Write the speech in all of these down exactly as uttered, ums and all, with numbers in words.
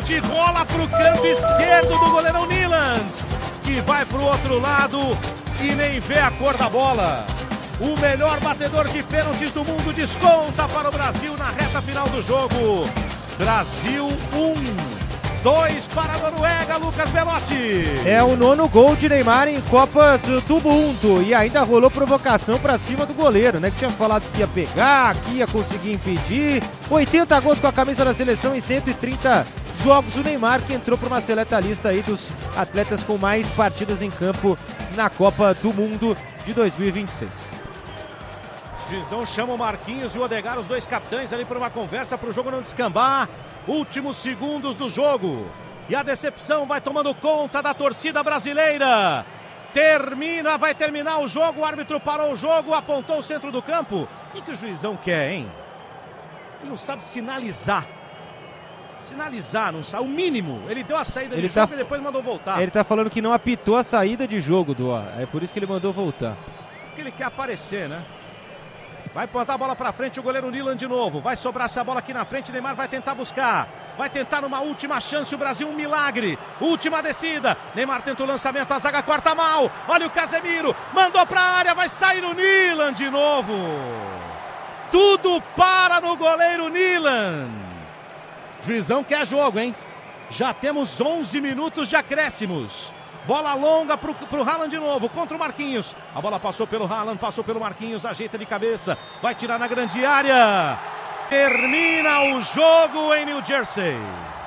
pênalti, rola pro canto esquerdo do goleirão Niland, que vai pro outro lado e nem vê a cor da bola. O melhor batedor de pênaltis do mundo desconta para o Brasil na reta final do jogo. Brasil um. Dois para a Noruega, Lucas Belotti. É o nono gol de Neymar em Copas do Mundo. E ainda rolou provocação para cima do goleiro, né? Que tinha falado que ia pegar, que ia conseguir impedir. oitenta gols com a camisa da seleção em cento e trinta jogos. O Neymar que entrou para uma seleta lista aí dos atletas com mais partidas em campo na Copa do Mundo de dois mil e vinte e seis. Juizão chama o Marquinhos e o Odegaard, os dois capitães ali para uma conversa para o jogo não descambar. Últimos segundos do jogo. E a decepção vai tomando conta da torcida brasileira. Termina, vai terminar o jogo. O árbitro parou o jogo, apontou o centro do campo. O que, que o juizão quer, hein? Ele não sabe sinalizar. Sinalizar, não sabe. O mínimo. Ele deu a saída ele de tá... jogo e depois mandou voltar. Ele tá falando que não apitou a saída de jogo, do É por isso que ele mandou voltar. Porque ele quer aparecer, né? Vai plantar a bola pra frente o goleiro Niland de novo. Vai sobrar essa bola aqui na frente. Neymar vai tentar buscar. Vai tentar numa última chance o Brasil, um milagre. Última descida. Neymar tenta o lançamento. A zaga corta mal. Olha o Casemiro. Mandou pra área. Vai sair o Niland de novo. Tudo para no goleiro Niland. Juizão quer jogo, hein? Já temos onze minutos de acréscimos. Bola longa pro, pro Haaland de novo, contra o Marquinhos. A bola passou pelo Haaland, passou pelo Marquinhos, ajeita de cabeça, vai tirar na grande área. Termina o jogo em New Jersey.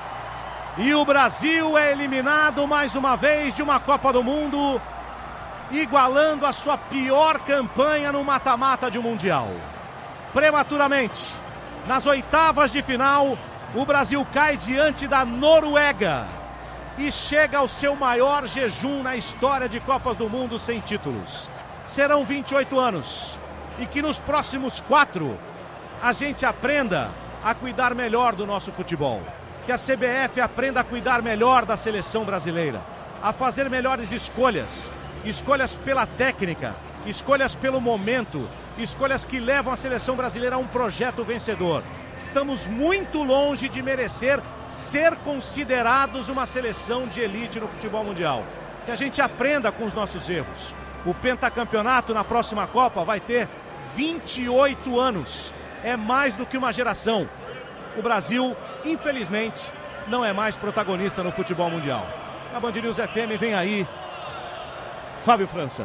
E o Brasil é eliminado mais uma vez de uma Copa do Mundo, igualando a sua pior campanha no mata-mata de um Mundial. Prematuramente, nas oitavas de final, o Brasil cai diante da Noruega. E chega ao seu maior jejum na história de Copas do Mundo sem títulos. Serão vinte e oito anos. E que nos próximos quatro a gente aprenda a cuidar melhor do nosso futebol. Que a C B F aprenda a cuidar melhor da seleção brasileira. A fazer melhores escolhas. Escolhas pela técnica. Escolhas pelo momento. Escolhas que levam a seleção brasileira a um projeto vencedor. Estamos muito longe de merecer ser considerados uma seleção de elite no futebol mundial. Que a gente aprenda com os nossos erros. O pentacampeonato na próxima Copa vai ter vinte e oito anos. É mais do que uma geração. O Brasil, infelizmente, não é mais protagonista no futebol mundial. Na Band News F M vem aí Fábio França.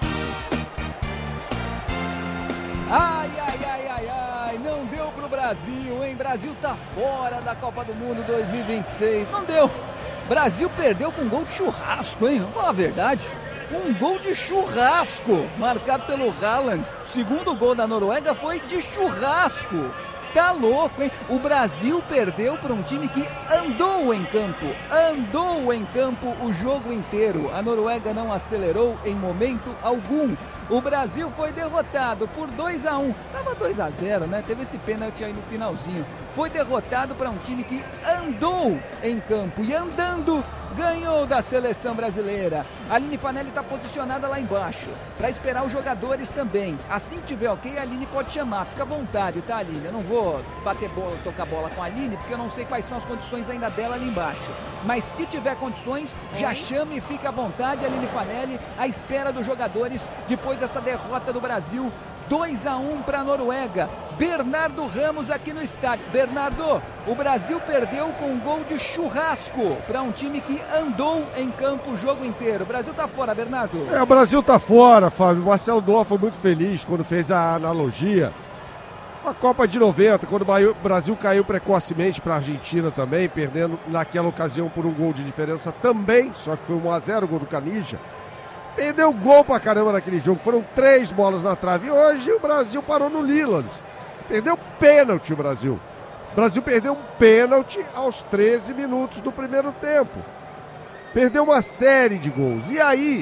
Ai, ai, ai, ai, ai, não deu pro Brasil, hein? Brasil tá fora da Copa do Mundo dois mil e vinte e seis, não deu. Brasil perdeu com um gol de churrasco, hein? Vamos falar a verdade. Um gol de churrasco, marcado pelo Haaland. O segundo gol da Noruega foi de churrasco. Tá louco, hein? O Brasil perdeu para um time que andou em campo, andou em campo o jogo inteiro. A Noruega não acelerou em momento algum. O Brasil foi derrotado por dois a um. Tava dois a zero, né? Teve esse pênalti aí no finalzinho. Foi derrotado para um time que andou em campo e andando ganhou da seleção brasileira. A Aline Fanelli está posicionada lá embaixo para esperar os jogadores também. Assim que tiver ok, a Aline pode chamar. Fica à vontade, tá, Aline? Eu não vou bater bola, tocar bola com a Aline, porque eu não sei quais são as condições ainda dela ali embaixo. Mas se tiver condições, já chame e fica à vontade, Aline Fanelli, à espera dos jogadores depois dessa derrota do Brasil. dois a um para a Noruega. Bernardo Ramos aqui no estádio. Bernardo, o Brasil perdeu com um gol de churrasco para um time que andou em campo o jogo inteiro. O Brasil tá fora, Bernardo. É, o Brasil tá fora, Fábio. O Marcelo Dor foi muito feliz quando fez a analogia. A Copa de noventa, quando o Brasil caiu precocemente para a Argentina também, perdendo naquela ocasião por um gol de diferença também, só que foi um a zero o gol do Canija. Perdeu gol pra caramba naquele jogo, foram três bolas na trave. E hoje o Brasil parou no Leland. Perdeu pênalti o Brasil. O Brasil perdeu um pênalti aos treze minutos do primeiro tempo. Perdeu uma série de gols. E aí,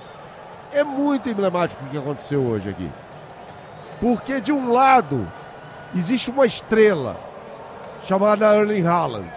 é muito emblemático o que aconteceu hoje aqui. Porque de um lado, existe uma estrela chamada Erling Haaland.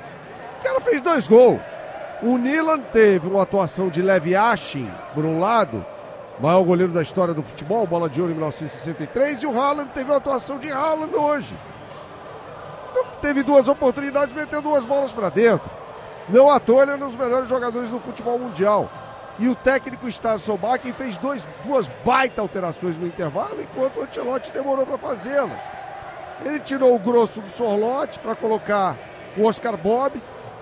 O cara fez dois gols. O Niland teve uma atuação de Lev Yashin, por um lado, maior goleiro da história do futebol, bola de ouro em mil novecentos e sessenta e três, e o Haaland teve uma atuação de Haaland hoje. Então, teve duas oportunidades, meteu duas bolas para dentro. Não à toa, ele é um dos melhores jogadores do futebol mundial. E o técnico Stan Solbakken fez dois, duas baita alterações no intervalo, enquanto o Ancelotti demorou para fazê-las. Ele tirou o grosso do Sorloth para colocar o Oscar Bob,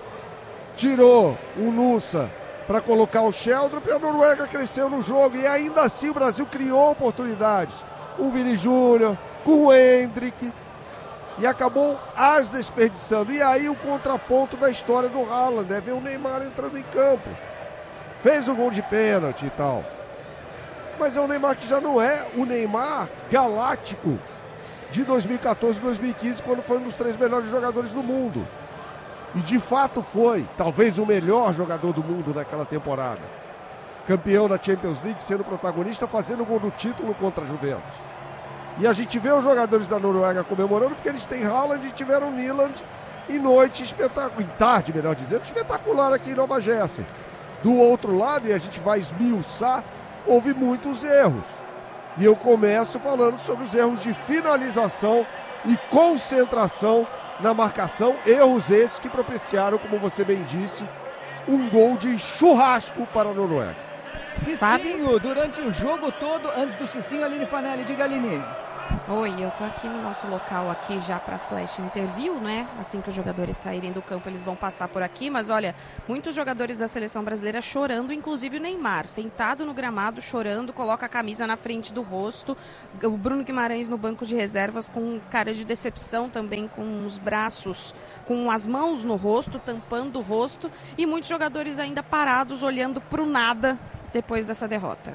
tirou o Nusa para colocar o Sheldrup, e a Noruega cresceu no jogo. E ainda assim o Brasil criou oportunidades. Com o Vini Júnior, com o Hendrick, e acabou as desperdiçando. E aí o contraponto da história do Haaland, né? Ver o Neymar entrando em campo. Fez o gol de pênalti e tal. Mas é um Neymar que já não é o Neymar galáctico de dois mil e catorze, dois mil e quinze, quando foi um dos três melhores jogadores do mundo. E de fato foi, talvez o melhor jogador do mundo naquela temporada. Campeão da Champions League, sendo protagonista, fazendo o gol do título contra a Juventus. E a gente vê os jogadores da Noruega comemorando porque eles têm Haaland e tiveram Nyland em noite espetacular, em tarde, melhor dizendo, espetacular aqui em Nova Jersey. Do outro lado, e a gente vai esmiuçar, houve muitos erros. E eu começo falando sobre os erros de finalização e concentração na marcação. Erros esses que propiciaram, como você bem disse, um gol de churrasco para a Noruega. Cicinho, durante o jogo todo, antes do Cicinho, Aline Fanelli. Diga, Aline. Oi, eu tô aqui no nosso local aqui já para Flash Interview, né? Assim que os jogadores saírem do campo, eles vão passar por aqui, mas olha, muitos jogadores da seleção brasileira chorando, inclusive o Neymar, sentado no gramado, chorando, coloca a camisa na frente do rosto, o Bruno Guimarães no banco de reservas com cara de decepção também, com os braços, com as mãos no rosto, tampando o rosto, e muitos jogadores ainda parados, olhando pro nada depois dessa derrota.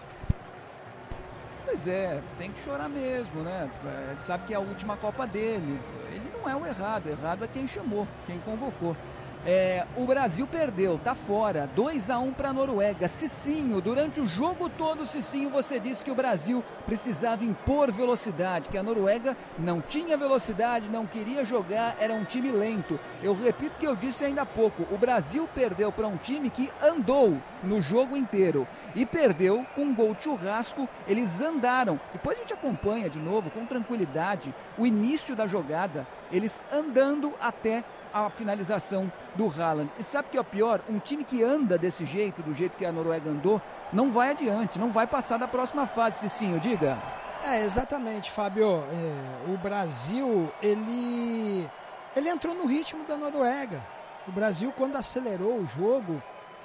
Pois é, tem que chorar mesmo, né? Ele sabe que é a última Copa dele. Ele não é o errado, o errado é quem chamou, quem convocou. É, o Brasil perdeu, tá fora, dois a um para a Noruega. Cicinho, durante o jogo todo, Cicinho, você disse que o Brasil precisava impor velocidade, que a Noruega não tinha velocidade, não queria jogar, era um time lento. Eu repito o que eu disse ainda há pouco, o Brasil perdeu para um time que andou no jogo inteiro e perdeu com um gol de churrasco. Eles andaram, depois a gente acompanha de novo com tranquilidade o início da jogada, eles andando até a finalização do Haaland. E sabe o que é o pior? Um time que anda desse jeito, do jeito que a Noruega andou, não vai adiante, não vai passar da próxima fase, Cicinho, diga. É, exatamente, Fábio. É, o Brasil, ele, ele entrou no ritmo da Noruega. O Brasil, quando acelerou o jogo,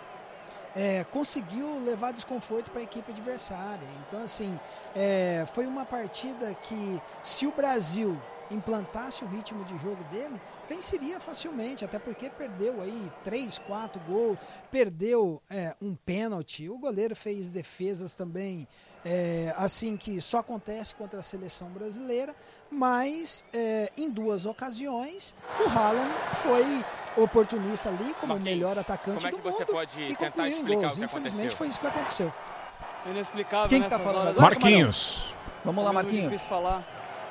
é, conseguiu levar desconforto para a equipe adversária. Então, assim, é, foi uma partida que, se o Brasil implantasse o ritmo de jogo dele, venceria facilmente, até porque perdeu aí três, quatro gols, perdeu é, um pênalti, o goleiro fez defesas também, é, assim que só acontece contra a seleção brasileira, mas é, em duas ocasiões o Haaland foi oportunista ali como o melhor atacante do mundo. Como é que você pode tentar explicar gols. O que Infelizmente aconteceu? Foi isso que aconteceu. Inexplicável. Quem que tá falando agora? Marquinhos. Vamos lá, Marquinhos. É difícil falar.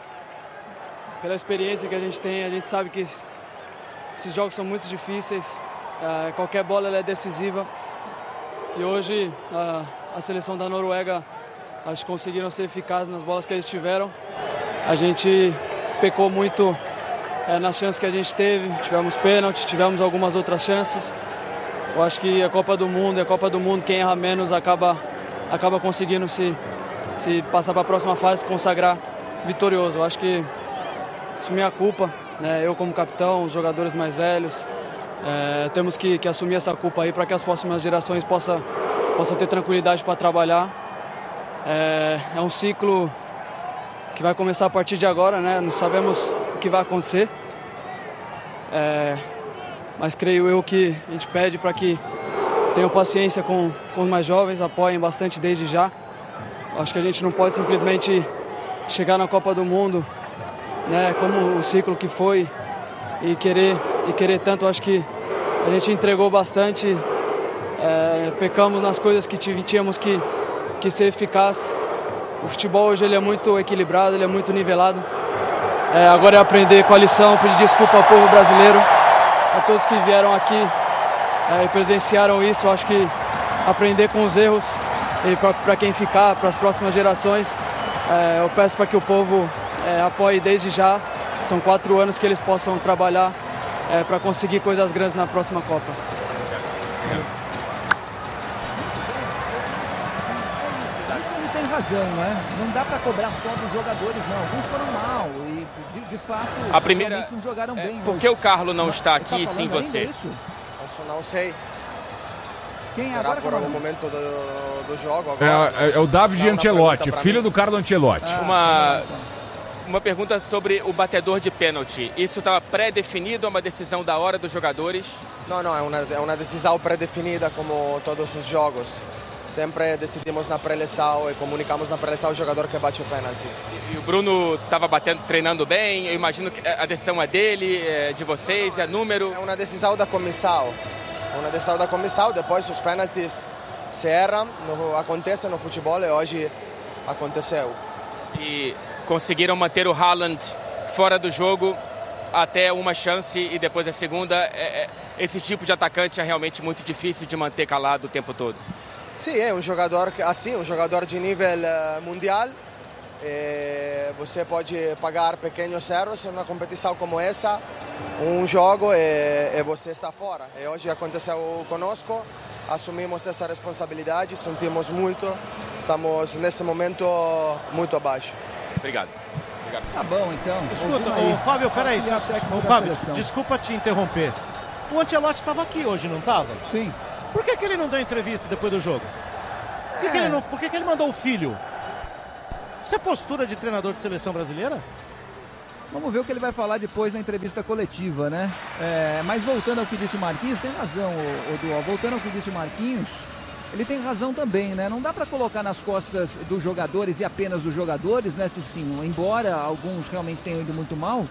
Pela experiência que a gente tem, a gente sabe que esses jogos são muito difíceis, uh, qualquer bola ela é decisiva. E hoje uh, a seleção da Noruega, acho que conseguiram ser eficazes nas bolas que eles tiveram. A gente pecou muito uh, nas chances que a gente teve, tivemos pênalti, tivemos algumas outras chances. Eu acho que a Copa do Mundo, é a Copa do Mundo, quem erra menos acaba, acaba conseguindo se, se passar para a próxima fase, consagrar vitorioso. Eu acho que isso é minha culpa, né? Eu como capitão, os jogadores mais velhos, é, temos que, que assumir essa culpa aí para que as próximas gerações possam possa ter tranquilidade para trabalhar. É, é um ciclo que vai começar a partir de agora, né? Não sabemos o que vai acontecer, é, mas creio eu que a gente pede para que tenham paciência com, com os mais jovens, apoiem bastante desde já. Acho que a gente não pode simplesmente chegar na Copa do Mundo, né, como o ciclo que foi, e querer, e querer tanto. Acho que a gente entregou bastante, é, pecamos nas coisas que tínhamos que, que ser eficaz. O futebol hoje ele é muito equilibrado, ele é muito nivelado. É, agora é aprender com a lição, pedir desculpa ao povo brasileiro, a todos que vieram aqui é, e presenciaram isso. Acho que aprender com os erros, e para quem ficar, para as próximas gerações, é, eu peço para que o povo É, apoie desde já. São quatro anos que eles possam trabalhar é, para conseguir coisas grandes na próxima Copa. Ele tem razão, né? Não dá para cobrar só dos jogadores, não. Alguns foram mal e, de, de fato, a primeira, não jogaram é, bem. Por que o Carlos não está aqui, tá sim você? Isso? Isso não sei. Quem Será agora por algum momento do, do jogo agora? É, é, é o David Ancelotti, filho mim. do Carlo Ancelotti. Ah, uma, uma pergunta sobre o batedor de pênalti. Isso estava pré-definido, é uma decisão da hora dos jogadores? Não, não, é uma, é uma decisão pré-definida como todos os jogos. Sempre decidimos na pré-eleição e comunicamos na pré-eleição o jogador que bate o pênalti. E, e o Bruno estava batendo, treinando bem, eu imagino que a decisão é dele, é de vocês, é número? É uma decisão da comissão. Uma decisão da comissão, depois os pênaltis se erram, no, acontece no futebol e hoje aconteceu. E conseguiram manter o Haaland fora do jogo até uma chance e depois a segunda. É, é, esse tipo de atacante é realmente muito difícil de manter calado o tempo todo. Sim, é um jogador assim, um jogador de nível uh, mundial. E você pode pagar pequenos erros em uma competição como essa, um jogo e, e você está fora. E hoje aconteceu conosco, assumimos essa responsabilidade, sentimos muito, estamos nesse momento muito abaixo. Obrigado. Obrigado. Tá bom, então. Escuta, ô, Fábio, peraí, ô, Fábio, desculpa te interromper. O Ancelotti estava aqui hoje, não estava? Sim. Por que, que ele não deu entrevista depois do jogo? Por que, É. que, ele, não, por que, que ele mandou o filho? Isso é postura de treinador de seleção brasileira? Vamos ver o que ele vai falar depois na entrevista coletiva, né? É, mas voltando ao que disse o Marquinhos, tem razão, o, o Dual. Voltando ao que disse o Marquinhos, ele tem razão também, né? Não dá para colocar nas costas dos jogadores e apenas dos jogadores, né, Cicinho? Embora alguns realmente tenham ido muito mal,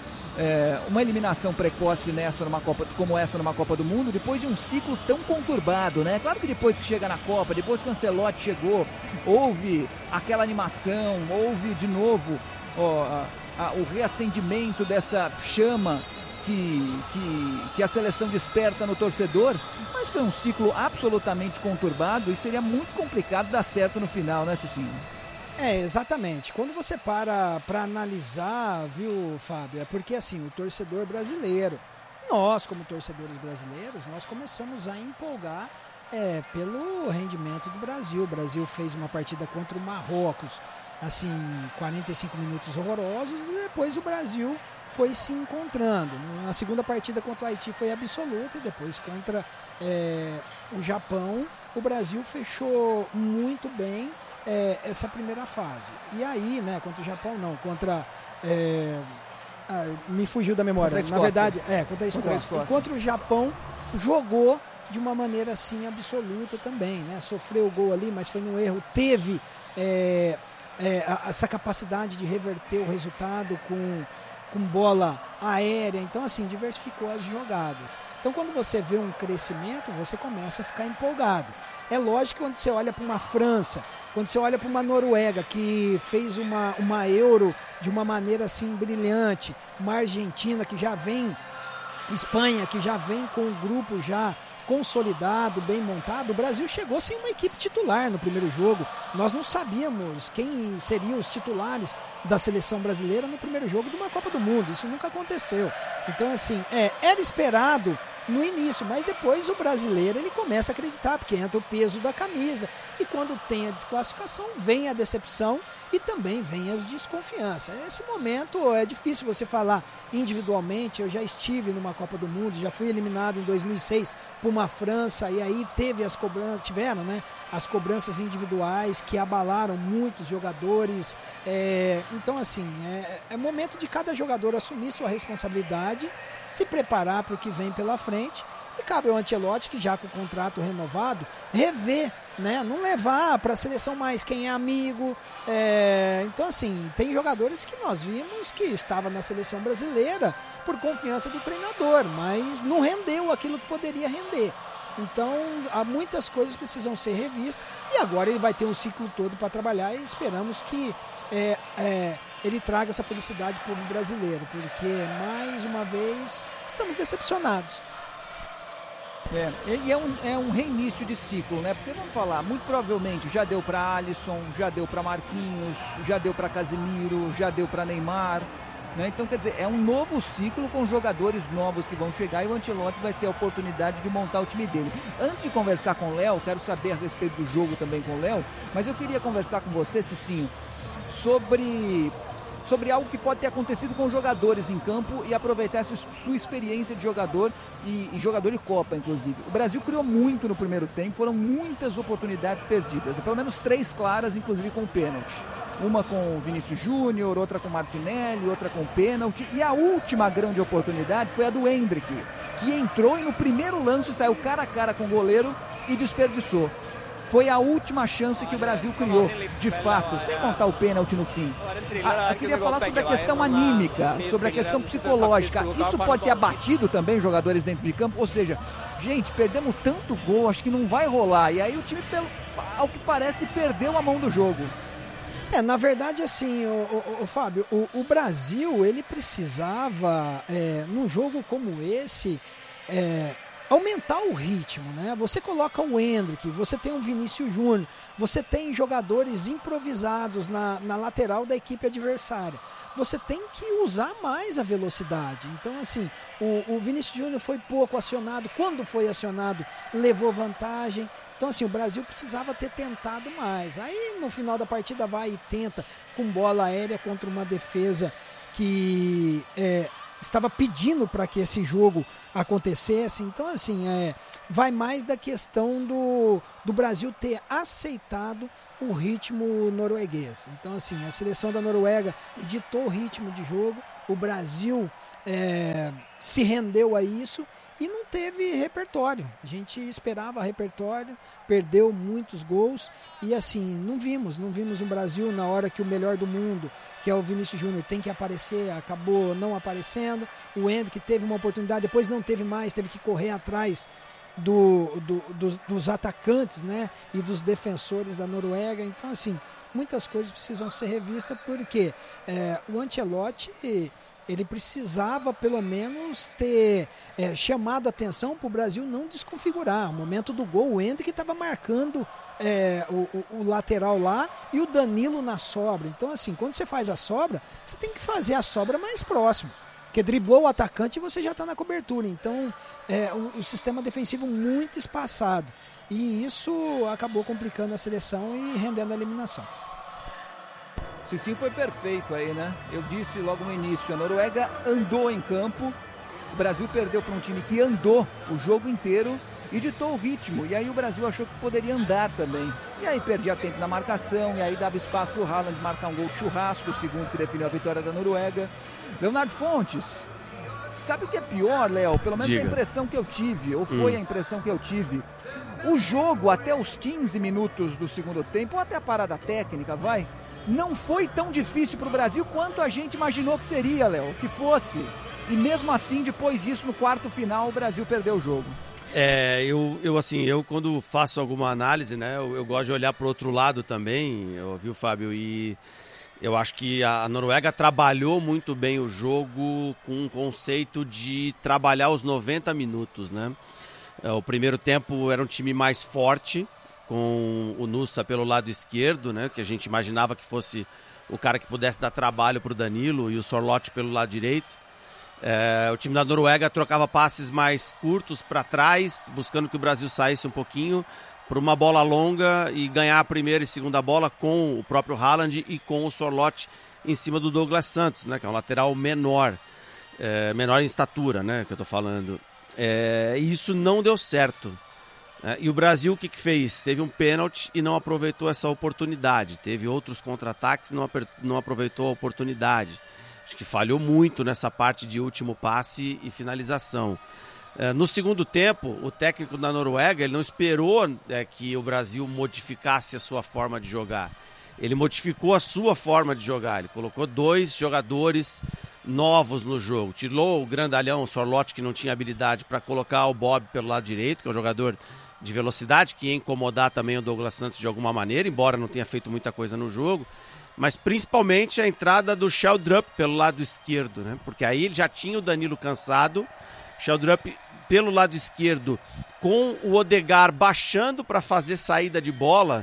é, uma eliminação precoce nessa numa Copa, como essa numa Copa do Mundo, depois de um ciclo tão conturbado, né? Claro que depois que chega na Copa, depois que o Ancelotti chegou, houve aquela animação, houve de novo ó, a, a, o reacendimento dessa chama que, que, que a seleção desperta no torcedor, mas foi um ciclo absolutamente conturbado e seria muito complicado dar certo no final, né, Cicinho? É, exatamente. Quando você para para analisar, viu, Fábio, é porque assim, o torcedor brasileiro, nós como torcedores brasileiros, nós começamos a empolgar é, pelo rendimento do Brasil. O Brasil fez uma partida contra o Marrocos, assim, quarenta e cinco minutos horrorosos, e depois o Brasil foi se encontrando. Na segunda partida contra o Haiti foi absoluta, e depois contra é, o Japão, o Brasil fechou muito bem É, essa primeira fase. E aí, né, contra o Japão não, contra é, ah, me fugiu da memória, na verdade, é, contra a Escócia. Contra a Escócia. E contra o Japão jogou de uma maneira assim absoluta também, né? Sofreu o gol ali, mas foi no erro, teve é, é, a, essa capacidade de reverter o resultado com, com bola aérea, então assim, diversificou as jogadas. Então quando você vê um crescimento, você começa a ficar empolgado. É lógico que quando você olha para uma França, quando você olha para uma Noruega que fez uma, uma Euro de uma maneira assim brilhante, uma Argentina que já vem, Espanha que já vem com o grupo já consolidado, bem montado, o Brasil chegou sem uma equipe titular no primeiro jogo. Nós não sabíamos quem seriam os titulares da seleção brasileira no primeiro jogo de uma Copa do Mundo. Isso nunca aconteceu. Então, assim, é, era esperado no início, mas depois o brasileiro ele começa a acreditar, porque entra o peso da camisa, e quando tem a desclassificação vem a decepção e também vem as desconfianças. Nesse momento é difícil você falar individualmente. Eu já estive numa Copa do Mundo, já fui eliminado em dois mil e seis por uma França, e aí teve as cobranças, tiveram, né, as cobranças individuais que abalaram muitos jogadores. É, então assim, é, é momento de cada jogador assumir sua responsabilidade, se preparar para o que vem pela frente, e cabe ao Ancelotti, que já com o contrato renovado, rever, né? Não levar para a seleção mais quem é amigo. É... Então, assim, tem jogadores que nós vimos que estavam na seleção brasileira por confiança do treinador, mas não rendeu aquilo que poderia render. Então, há muitas coisas que precisam ser revistas, e agora ele vai ter um ciclo todo para trabalhar, e esperamos que é, é, ele traga essa felicidade para o povo brasileiro, porque, mais uma vez, estamos decepcionados. É, e é um, é um reinício de ciclo, né? Porque vamos falar, muito provavelmente já deu para Alisson, já deu para Marquinhos, já deu para Casemiro, já deu para Neymar. Né? Então, quer dizer, é um novo ciclo com jogadores novos que vão chegar e o Ancelotti vai ter a oportunidade de montar o time dele. Antes de conversar com o Léo, quero saber a respeito do jogo também com o Léo, mas eu queria conversar com você, Cicinho, sobre, sobre algo que pode ter acontecido com os jogadores em campo e aproveitar essa sua experiência de jogador e, e jogador de Copa, inclusive. O Brasil criou muito no primeiro tempo, foram muitas oportunidades perdidas, pelo menos três claras, inclusive com pênalti. Uma com o Vinícius Júnior, outra com o Martinelli, outra com o pênalti. E a última grande oportunidade foi a do Endrick, que entrou e no primeiro lance saiu cara a cara com o goleiro e desperdiçou. Foi a última chance que o Brasil criou, de fato, sem contar o pênalti no fim. Ah, eu queria falar sobre a questão anímica, sobre a questão psicológica. Isso pode ter abatido também os jogadores dentro de campo? Ou seja, gente, perdemos tanto gol, acho que não vai rolar. E aí o time, ao que parece, perdeu a mão do jogo. É, na verdade, assim, o, o, o Fábio, o, o Brasil, ele precisava, é, num jogo como esse, é, aumentar o ritmo, né? Você coloca o Endrick, você tem o Vinícius Júnior, você tem jogadores improvisados na, na lateral da equipe adversária. Você tem que usar mais a velocidade. Então, assim, o, o Vinícius Júnior foi pouco acionado. Quando foi acionado, levou vantagem. Então, assim, o Brasil precisava ter tentado mais. Aí, no final da partida, vai e tenta com bola aérea contra uma defesa que é, estava pedindo para que esse jogo acontecesse. Então, assim, é, vai mais da questão do, do Brasil ter aceitado o ritmo norueguês. Então, assim, a seleção da Noruega ditou o ritmo de jogo, o Brasil é, se rendeu a isso e não teve repertório. A gente esperava repertório, perdeu muitos gols e assim, não vimos, não vimos um Brasil na hora que o melhor do mundo, que é o Vinícius Júnior, tem que aparecer, acabou não aparecendo. O Endrick teve uma oportunidade, depois não teve mais, teve que correr atrás do, do, dos, dos atacantes, né, e dos defensores da Noruega. Então, assim, muitas coisas precisam ser revistas porque é, o Ancelotti, ele precisava pelo menos ter é, chamado a atenção para o Brasil não desconfigurar. O momento do gol, o Endrick estava marcando é, o, o, o lateral lá e o Danilo na sobra. Então, assim, quando você faz a sobra, você tem que fazer a sobra mais próximo. Porque driblou o atacante e você já está na cobertura. Então, é, o, o sistema defensivo muito espaçado. E isso acabou complicando a seleção e rendendo a eliminação. Cicinho foi perfeito aí, né? Eu disse logo no início, a Noruega andou em campo, o Brasil perdeu para um time que andou o jogo inteiro e ditou o ritmo. E aí o Brasil achou que poderia andar também. E aí perdia tempo na marcação, e aí dava espaço para o Haaland marcar um gol de churrasco, o segundo que definiu a vitória da Noruega. Leonardo Fontes, sabe o que é pior, Léo? Pelo menos Diga. a impressão que eu tive, ou foi hum. a impressão que eu tive. O jogo até os quinze minutos do segundo tempo, ou até a parada técnica, vai... não foi tão difícil para o Brasil quanto a gente imaginou que seria, Léo, que fosse. E mesmo assim, depois disso, no quarto final, o Brasil perdeu o jogo. É, eu, eu assim, eu quando faço alguma análise, né, eu, eu gosto de olhar para o outro lado também, eu, viu, Fábio, e eu acho que a Noruega trabalhou muito bem o jogo com um conceito de trabalhar os noventa minutos, né? O primeiro tempo era um time mais forte, com o Nusa pelo lado esquerdo, né, que a gente imaginava que fosse o cara que pudesse dar trabalho para o Danilo, e o Sorloth pelo lado direito. É, o time da Noruega trocava passes mais curtos para trás, buscando que o Brasil saísse um pouquinho para uma bola longa e ganhar a primeira e segunda bola com o próprio Haaland e com o Sorloth em cima do Douglas Santos, né, que é um lateral menor, é, menor em estatura, né, que eu estou falando. É, e isso não deu certo. É, e o Brasil o que, que fez? Teve um pênalti e não aproveitou essa oportunidade. Teve outros contra-ataques e não, não aproveitou a oportunidade. Acho que falhou muito nessa parte de último passe e finalização. É, no segundo tempo, o técnico da Noruega ele não esperou é, que o Brasil modificasse a sua forma de jogar. Ele modificou a sua forma de jogar. Ele colocou dois jogadores novos no jogo. Tirou o grandalhão, o Sorloth, que não tinha habilidade, para colocar o Bob pelo lado direito, que é um jogador de velocidade, que ia incomodar também o Douglas Santos de alguma maneira, embora não tenha feito muita coisa no jogo, mas principalmente a entrada do Sheldrup pelo lado esquerdo, né? Porque aí ele já tinha o Danilo cansado, Sheldrup pelo lado esquerdo, com o Odegaard baixando para fazer saída de bola,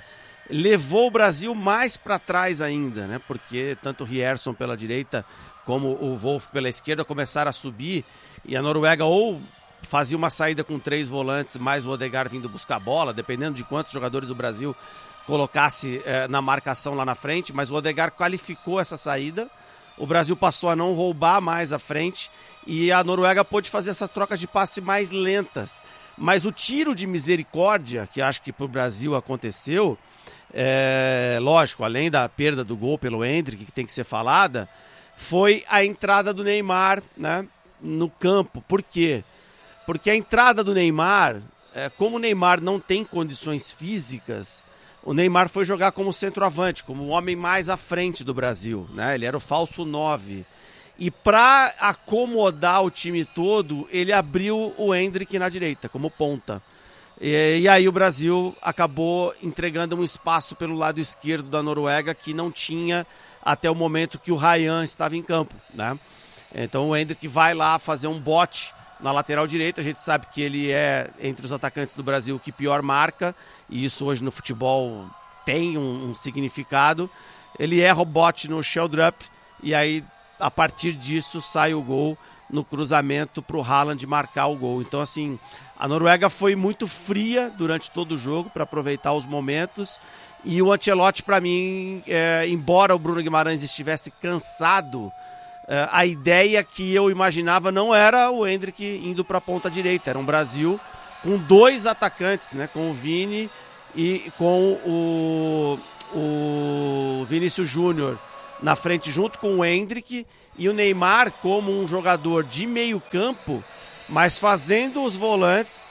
levou o Brasil mais para trás ainda, né? Porque tanto o Rierson pela direita como o Wolf pela esquerda começaram a subir e a Noruega ou fazia uma saída com três volantes, mais o Odegaard vindo buscar a bola, dependendo de quantos jogadores o Brasil colocasse eh, na marcação lá na frente, mas o Odegaard qualificou essa saída, o Brasil passou a não roubar mais à frente e a Noruega pôde fazer essas trocas de passe mais lentas. Mas o tiro de misericórdia, que acho que para o Brasil aconteceu, é, lógico, além da perda do gol pelo Endrick, que tem que ser falada, foi a entrada do Neymar, né, no campo. Por quê? Porque a entrada do Neymar, é, como o Neymar não tem condições físicas, o Neymar foi jogar como centroavante, como o homem mais à frente do Brasil, né? Ele era o falso nove. E para acomodar o time todo, ele abriu o Endrick na direita, como ponta. E, e aí o Brasil acabou entregando um espaço pelo lado esquerdo da Noruega que não tinha até o momento que o Ryan estava em campo, né? Então o Endrick vai lá fazer um bote na lateral direita. A gente sabe que ele é, entre os atacantes do Brasil, o que pior marca, e isso hoje no futebol tem um, um significado. Ele erra o bote no Sheldrup, e aí a partir disso sai o gol no cruzamento para o Haaland marcar o gol. Então, assim, a Noruega foi muito fria durante todo o jogo para aproveitar os momentos, e o Ancelotti, para mim, é, embora o Bruno Guimarães estivesse cansado, é, a ideia que eu imaginava não era o Endrick indo para a ponta direita, era um Brasil com dois atacantes, né, com o Vini e com o, o Vinícius Júnior na frente junto com o Endrick, e o Neymar como um jogador de meio campo, mas fazendo os volantes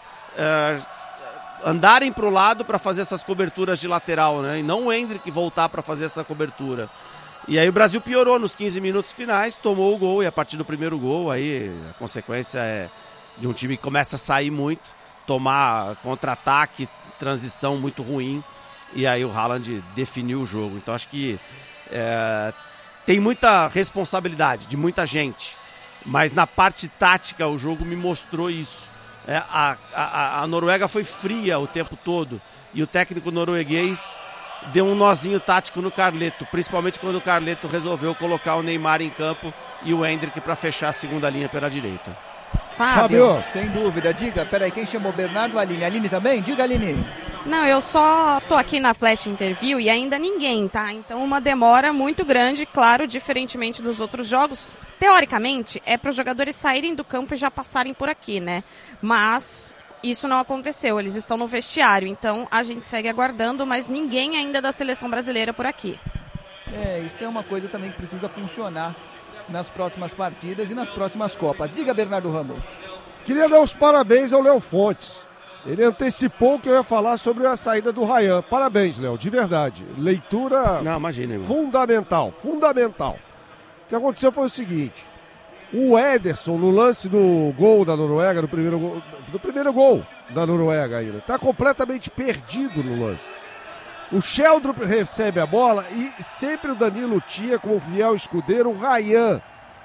uh, andarem para o lado para fazer essas coberturas de lateral, né? E não o Endrick voltar para fazer essa cobertura. E aí o Brasil piorou nos quinze minutos finais, tomou o gol, e a partir do primeiro gol aí a consequência é de um time que começa a sair muito, tomar contra-ataque, transição muito ruim, e aí o Haaland definiu o jogo. Então acho que É, tem muita responsabilidade de muita gente, mas na parte tática o jogo me mostrou isso. É, a, a, a Noruega foi fria o tempo todo, e o técnico norueguês deu um nozinho tático no Carleto, principalmente quando o Carleto resolveu colocar o Neymar em campo e o Endrick para fechar a segunda linha pela direita. Fábio, Fábio, sem dúvida, diga, peraí, quem chamou? Bernardo, Aline? Aline também? Diga, Aline. Não, eu só tô aqui na Flash Interview e ainda ninguém, tá? Então uma demora muito grande, claro, diferentemente dos outros jogos. Teoricamente, é para os jogadores saírem do campo e já passarem por aqui, né? Mas isso não aconteceu, eles estão no vestiário, então a gente segue aguardando, mas ninguém ainda da seleção brasileira por aqui. É, isso é uma coisa também que precisa funcionar nas próximas partidas e nas próximas Copas. Diga, Bernardo Ramos. Queria dar os parabéns ao Léo Fontes. Ele antecipou que eu ia falar sobre a saída do Ryan. Parabéns, Léo, de verdade. Leitura Não, imagina, fundamental, fundamental. O que aconteceu foi o seguinte: o Ederson, no lance do gol da Noruega, do primeiro gol, do primeiro gol da Noruega ainda, está completamente perdido no lance. O Sheldrup recebe a bola e sempre o Danilo tinha como fiel escudeiro o Ryan.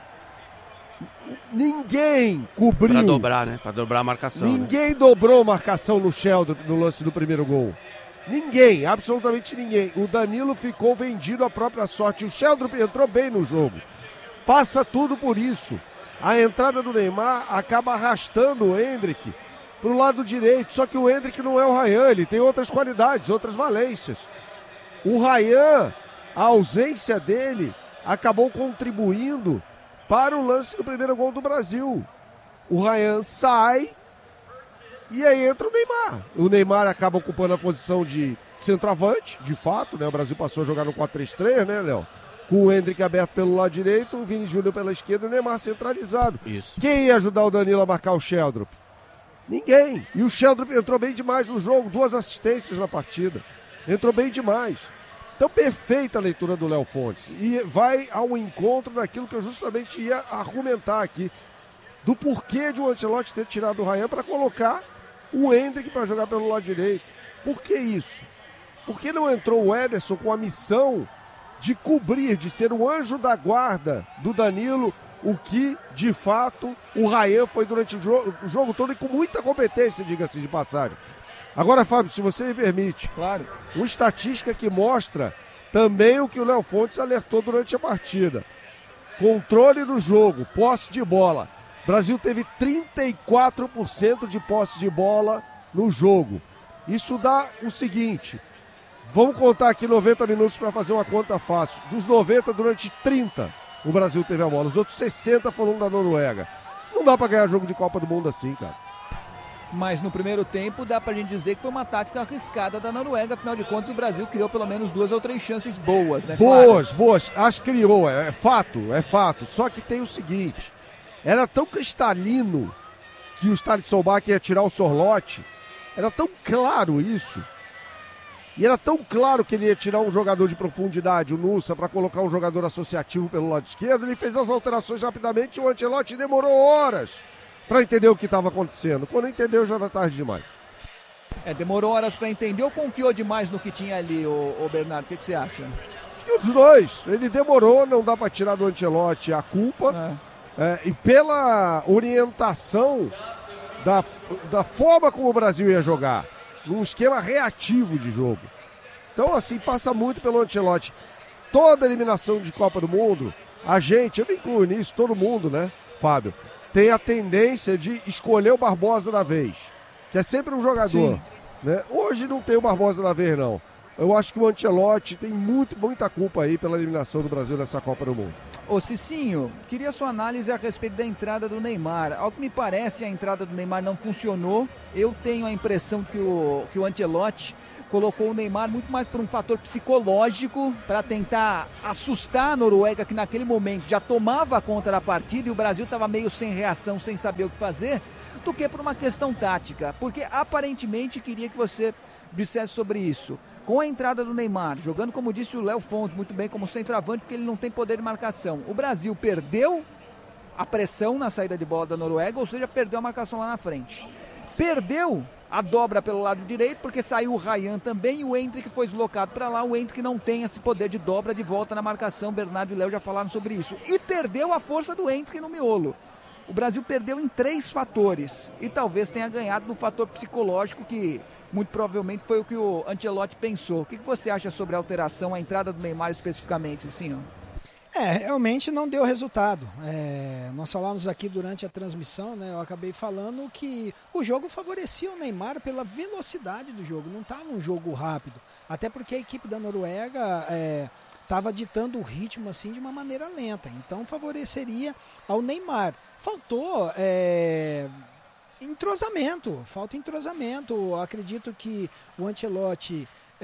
Ninguém cobriu. Pra dobrar, né? Pra dobrar a marcação. Ninguém né? dobrou marcação no Sheldrup no lance do primeiro gol. Ninguém, absolutamente ninguém. O Danilo ficou vendido à própria sorte. O Sheldrup entrou bem no jogo. Passa tudo por isso. A entrada do Neymar acaba arrastando o Endrick pro lado direito. Só que o Endrick não é o Ryan, ele tem outras qualidades, outras valências. O Ryan, a ausência dele, acabou contribuindo para o lance do primeiro gol do Brasil. O Ryan sai e aí entra o Neymar. O Neymar acaba ocupando a posição de centroavante, de fato, né? O Brasil passou a jogar no quatro três três, né, Léo? Com o Endrick aberto pelo lado direito, o Vini Júnior pela esquerda e o Neymar centralizado. Isso. Quem ia ajudar o Danilo a marcar o Sheldrup? Ninguém. E o Sheldrup entrou bem demais no jogo, duas assistências na partida. Entrou bem demais. Então, perfeita a leitura do Léo Fontes. E vai ao encontro daquilo que eu justamente ia argumentar aqui, do porquê de o Ancelotti ter tirado o Ryan para colocar o Endrick para jogar pelo lado direito. Por que isso? Por que não entrou o Ederson com a missão de cobrir, de ser o anjo da guarda do Danilo, o que, de fato, o Ryan foi durante o jogo, o jogo todo e com muita competência, diga-se de passagem. Agora, Fábio, se você me permite, claro, uma estatística que mostra também o que o Léo Fontes alertou durante a partida. Controle do jogo, posse de bola. O Brasil teve trinta e quatro por cento de posse de bola no jogo. Isso dá o seguinte, vamos contar aqui noventa minutos para fazer uma conta fácil. Dos noventa, durante trinta, o Brasil teve a bola. Os outros sessenta foram da Noruega. Não dá para ganhar jogo de Copa do Mundo assim, cara. Mas no primeiro tempo dá pra gente dizer que foi uma tática arriscada da Noruega. Afinal de contas, o Brasil criou pelo menos duas ou três chances boas, né? Boas, Claras. boas. As criou, é, é fato, é fato. Só que tem o seguinte, era tão cristalino que o Thalisson Bach ia tirar o Sorlote. Era tão claro isso. E era tão claro que ele ia tirar um jogador de profundidade, o Nussa, para colocar um jogador associativo pelo lado esquerdo. Ele fez as alterações rapidamente e o Ancelotti demorou horas para entender o que estava acontecendo. Quando entendeu, já era tarde demais. É, demorou horas para entender ou confiou demais no que tinha ali, o, o Bernardo? O que, que você acha? Acho que os dois. Ele demorou, não dá para tirar do Ancelotti a culpa. É. É, e pela orientação da, da forma como o Brasil ia jogar, num esquema reativo de jogo. Então, assim, passa muito pelo Ancelotti. Toda eliminação de Copa do Mundo, a gente, eu me incluo nisso, todo mundo, né, Fábio, tem a tendência de escolher o Barbosa da vez, que é sempre um jogador. Né? Hoje não tem o Barbosa da vez, não. Eu acho que o Ancelotti tem muito, muita culpa aí pela eliminação do Brasil nessa Copa do Mundo. Ô Cicinho, queria sua análise a respeito da entrada do Neymar. Ao que me parece, a entrada do Neymar não funcionou. Eu tenho a impressão que o, que o Ancelotti colocou o Neymar muito mais por um fator psicológico, para tentar assustar a Noruega, que naquele momento já tomava conta da partida e o Brasil estava meio sem reação, sem saber o que fazer, do que por uma questão tática. Porque aparentemente queria que você dissesse sobre isso. Com a entrada do Neymar, jogando, como disse o Léo Fontes, muito bem como centroavante, porque ele não tem poder de marcação. O Brasil perdeu a pressão na saída de bola da Noruega, ou seja, perdeu a marcação lá na frente. Perdeu a dobra pelo lado direito, porque saiu o Ryan também e o Endrick foi deslocado para lá. O Endrick não tem esse poder de dobra de volta na marcação. Bernardo e Léo já falaram sobre isso. E perdeu a força do Endrick no miolo. O Brasil perdeu em três fatores e talvez tenha ganhado no fator psicológico, que muito provavelmente foi o que o Ancelotti pensou. O que você acha sobre a alteração, a entrada do Neymar especificamente, assim, ó? É, realmente não deu resultado. É, nós falamos aqui durante a transmissão, né? Eu acabei falando que o jogo favorecia o Neymar pela velocidade do jogo. Não estava um jogo rápido. Até porque a equipe da Noruega estava é, ditando o ritmo assim de uma maneira lenta. Então favoreceria ao Neymar. Faltou é, entrosamento. Falta entrosamento. Eu acredito que o Ancelotti...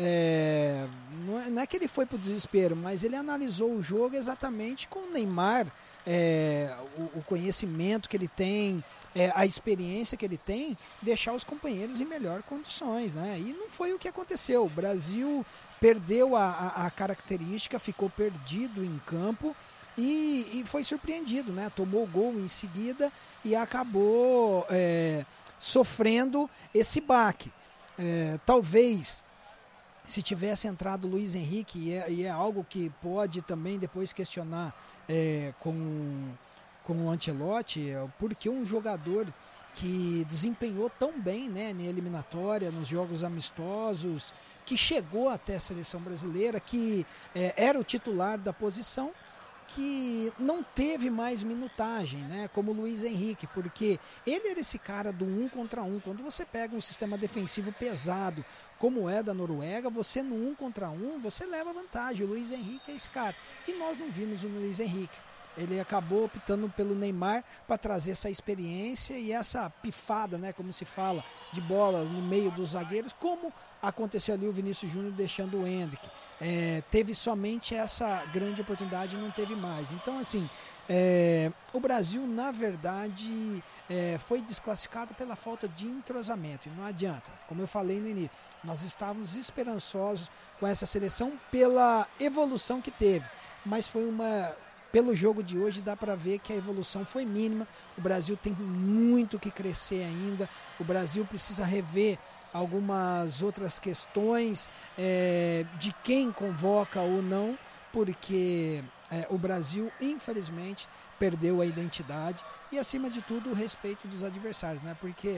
É, não, é, não é que ele foi pro desespero, mas ele analisou o jogo exatamente com o Neymar, é, o, o conhecimento que ele tem, é, a experiência que ele tem, deixar os companheiros em melhores condições, né? E não foi o que aconteceu. O Brasil perdeu a, a, a característica, ficou perdido em campo e, e foi surpreendido, né? Tomou o gol em seguida e acabou é, sofrendo esse baque. É, talvez se tivesse entrado o Luiz Henrique, e é, e é algo que pode também depois questionar é, com, com o Ancelotti, porque um jogador que desempenhou tão bem, né, na eliminatória, nos jogos amistosos, que chegou até a seleção brasileira, que é, era o titular da posição, que não teve mais minutagem, né, como o Luiz Henrique, porque ele era esse cara do um contra um. Quando você pega um sistema defensivo pesado, como é da Noruega, você no um contra um, você leva vantagem. O Luiz Henrique é esse cara. E nós não vimos o Luiz Henrique. Ele acabou optando pelo Neymar para trazer essa experiência e essa pifada, né, como se fala, de bola no meio dos zagueiros, como aconteceu ali o Vinícius Júnior deixando o Endrick. É, teve somente essa grande oportunidade e não teve mais. Então, assim, é, o Brasil, na verdade, é, foi desclassificado pela falta de entrosamento. E não adianta, como eu falei no início, nós estávamos esperançosos com essa seleção pela evolução que teve. Mas foi uma... Pelo jogo de hoje dá para ver que a evolução foi mínima. O Brasil tem muito que crescer ainda. O Brasil precisa rever algumas outras questões é, de quem convoca ou não, porque é, o Brasil, infelizmente, perdeu a identidade e, acima de tudo, o respeito dos adversários, né? Porque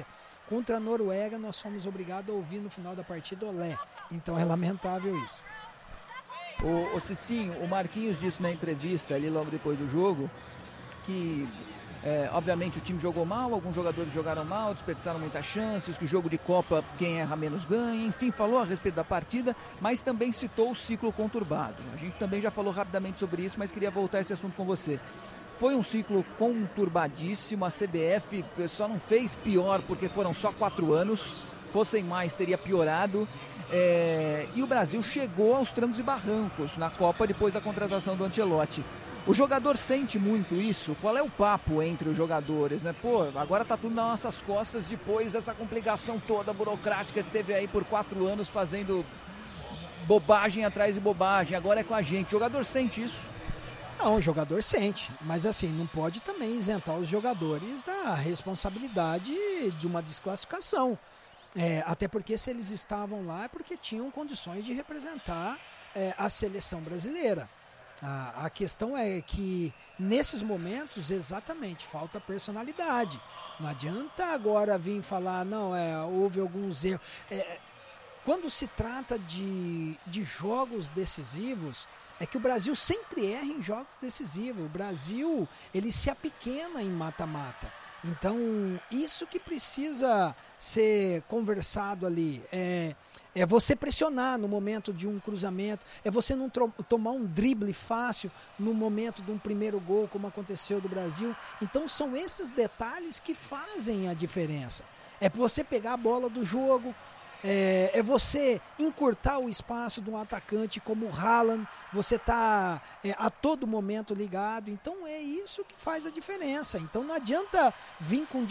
Contra a Noruega, nós fomos obrigados a ouvir no final da partida olé. Então é lamentável isso. O, o Cicinho, o Marquinhos disse na entrevista ali logo depois do jogo que, é, obviamente, o time jogou mal, alguns jogadores jogaram mal, desperdiçaram muitas chances, que o jogo de Copa, quem erra menos ganha, enfim, falou a respeito da partida, mas também citou o ciclo conturbado. A gente também já falou rapidamente sobre isso, mas queria voltar a esse assunto com você. Foi um ciclo conturbadíssimo, a C B F só não fez pior porque foram só quatro anos, fossem mais teria piorado. É, e o Brasil chegou aos trancos e barrancos na Copa depois da contratação do Ancelotti. O jogador sente muito isso? Qual é o papo entre os jogadores, né? Pô, agora tá tudo nas nossas costas depois dessa complicação toda burocrática que teve aí por quatro anos fazendo bobagem atrás de bobagem, agora é com a gente. O jogador sente isso? Não, o jogador sente, mas assim, não pode também isentar os jogadores da responsabilidade de uma desclassificação. É, até porque se eles estavam lá é porque tinham condições de representar é, a seleção brasileira. A, a questão é que nesses momentos exatamente falta personalidade. Não adianta agora vir falar, não, é, houve alguns erros. É, quando se trata de, de jogos decisivos, é que o Brasil sempre erra em jogos decisivos. O Brasil, ele se apequena em mata-mata. Então, isso que precisa ser conversado ali, é, é você pressionar no momento de um cruzamento, é você não tomar um drible fácil no momento de um primeiro gol, como aconteceu do Brasil. Então, são esses detalhes que fazem a diferença. É você pegar a bola do jogo, É, é você encurtar o espaço de um atacante como o Haaland, você está é, a todo momento ligado, então é isso que faz a diferença. Então não adianta vir com